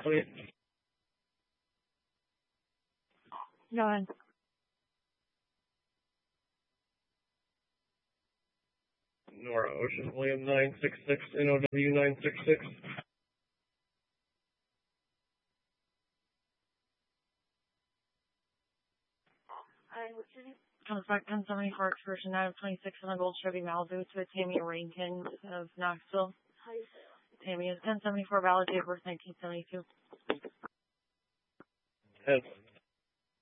please. Go ahead. Nora Ocean William 966 NOW 966. Comes back 1074 excursion 9 of 26 on a gold Chevy Malibu to a Tammy Rankin of Knoxville. Tammy is 1074 valid date of birth 1972. Yes.